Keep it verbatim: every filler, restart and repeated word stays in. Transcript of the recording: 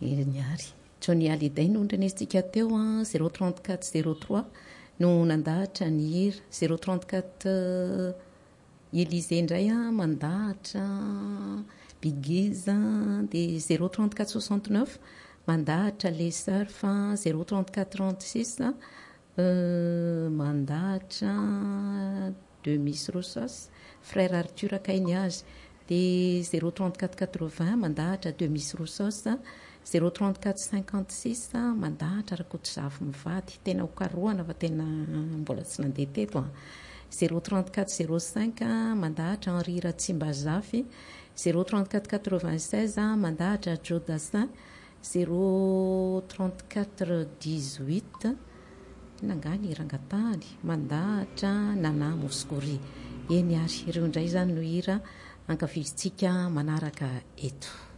Eniary Johnny Hallyday no ndrenesitsika teo a zéro trente-quatre zéro trois no nandahatra ny hira zéro trente-quatre Élysée indray a mandahatra Biguiza dia zéro trente-quatre soixante-neuf mandahatra les surf zéro trente-quatre trente-six mandahatra de Miss Rosos frère Arthur Kainiazy dia zéro trente-quatre quatre-vingts mandahatra de Miss Rosos zéro trente-quatre cinquante-six mandahatra Rakotomzavy mivady tena hokarohana fa tena mbola tsy nandeha teto a zéro trente-quatre zéro cinq mandahatra Henri Ratsimbazafy zéro trente-quatre quatre-vingt-seize mandahatra Joe Dassin zéro trente-quatre dix-huit nangany rangatany mandahatra Nana Mouskouri. Eny ary ireo indray zany no hira ankafizitsika manaraka eto.